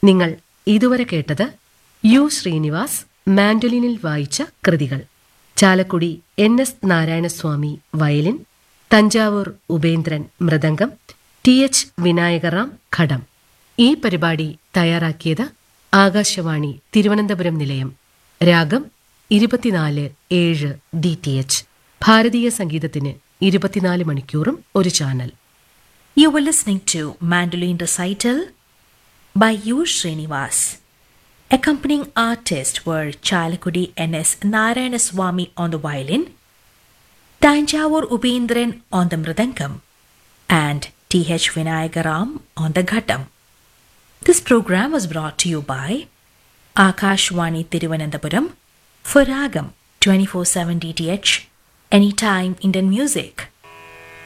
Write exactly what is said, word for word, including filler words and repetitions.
നിങ്ങൾ ഇതുവരെ കേട്ടത് യു ശ്രീനിവാസ് മാൻഡോലിനിൽ വായിച്ച കൃതികൾ. Chalakudy N S Narayanaswamy violin, Thanjavur Upendran mridangam, T H Vinayakram ഘടം. ഈ പരിപാടി തയ്യാറാക്കിയത് ആകാശവാണി തിരുവനന്തപുരം നിലയം. രാഗം ഇരുപത്തിനാല് ഏഴ് ഡി ടി എച്ച്. ഭാരതീയ സംഗീതത്തിന് ഇരുപത്തിനാല് മണിക്കൂറും ഒരു channel. You were listening to Mandolin Recital by U. Srinivas. Accompanying artists were Chalakudi N S Narayanaswamy on the violin, Tanjavur Upendran on the mridangam, and T H Vinayagaram on the ghattam. This program was brought to you by Akashwani Thiruvananthapuram for Ragam twenty-four seven D T H, Anytime Indian Music.